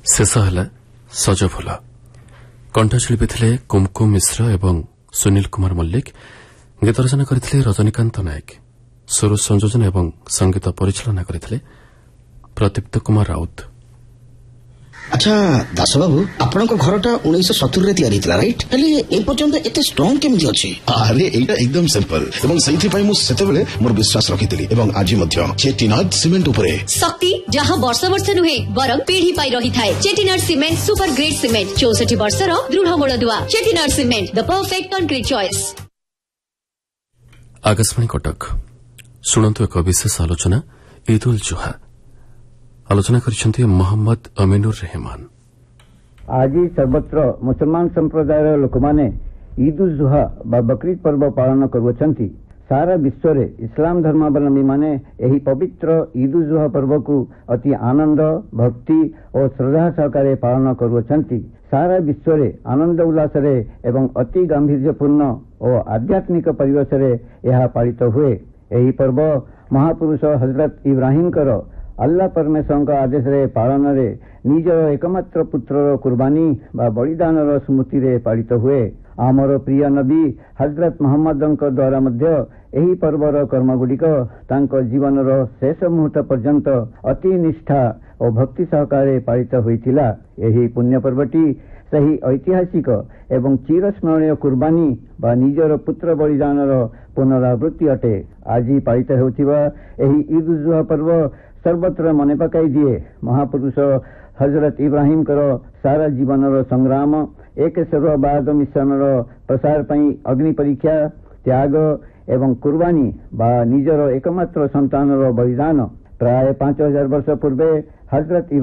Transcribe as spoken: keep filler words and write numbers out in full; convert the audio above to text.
शेष है सजफुल कंठशिल्पी थे कुमकुम मिश्र और सुनील कुमार मल्लिक गीत रचना करते रजनीकांत नायक सुर संयोजन और संगीत परिचालना करते प्रदीप्त कुमार राउत। अच्छा दास बाबू आपण घरटा उन्नीस सतुरी तैयारी राइट हेले ए पर्यंत एते स्ट्रांग केमती अछि? अरे एटा एकदम सिंपल एवं सही पई मु सेतेबेले मोर विश्वास रखितली एवं आज मध्य चेटिनाड सीमेंट उपरे शक्ति जहां वर्ष वर्ष नुहे बरम पीढ़ी पाई रही थाए। Chettinad cement super great cement चौसठ वर्षर दृढ़ मूलदुआ। Chettinad cement the perfect concrete choice. Akashvani Cuttack सुनंतु एक विशेष आलोचना ईद उल जुहा आलोचना करिसेंती मोहम्मद अमीनुर रहमान। आज सर्वत्र मुसलमान संप्रदायर लोक माने ईद उल जुहा बा बकरीद पर्व पालन करुछंती। सारा विश्व रे इस्लाम धर्मावलंबी माने एही पवित्र ईद उल जुहा पर्व को अति आनंद भक्ति और श्रद्धा सहकारे पालन करुछंती। सारा विश्व रे आनंद उल्लास रे एवं अति गांभीर्यपूर्ण और आध्यात्मिक परिवेश रे यह पालित हुए। एही पर्व महापुरुष हजरत इब्राहिम कर अल्लाह परमेश्वर आदेश रे पालन रे निजर एकमात्र पुत्र कुर्बानी बा बलिदान स्मृति रे पालित हुए। आमर प्रिय नबी हजरत मोहम्मद द्वारा मध्य एही पर्वर कर्मगुड़िक तांको जीवन रो शेष मुहूर्त पर्यंत अति निष्ठा और भक्ति सहकारे पालित होइतिला। एही पुण्य पर्वटी सही ऐतिहासिक एवं चिरस्मरणीय कुर्बानी बा निजर पुत्र बलिदान पुनरावृत्ति अटे। आज पालित होउथिबा एही ईद उल जुहा पर्व सर्वत्र मने पकाई दिए महापुरुष हजरत इब्राहिम कर सारा जीवन संग्राम एक सर्ववाद मिशन प्रसार पई अग्नि परीक्षा त्याग एवं कुर्बानी बा निजर एकमात्र संतान बलिदान। प्राय पांच हजार वर्ष पूर्वे हजरत